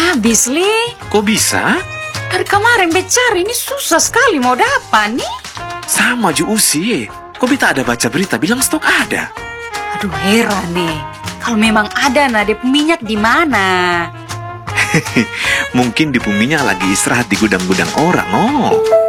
habis, Li. Kok bisa? Dari kemarin cari ini susah sekali mau dapat nih. Sama ju Usi. Kok beta ada baca berita bilang stok ada? Aduh, heran nih. Kalau memang ada nade minyak di mana? Mungkin di minyak lagi istirahat di gudang-gudang orang, oh.